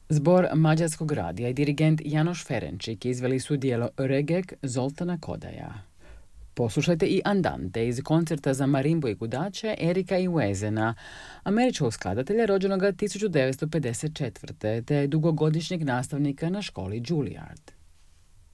Zbor Mađarskog radija i dirigent Janoš Ferenčik izveli su dijelo Regek Zoltana Kodaja. Poslušajte i Andante iz koncerta za marimbu i gudače Erika Iwezena, američkog skladatelja rođenog 1954. te dugogodišnjeg nastavnika na školi Juilliard.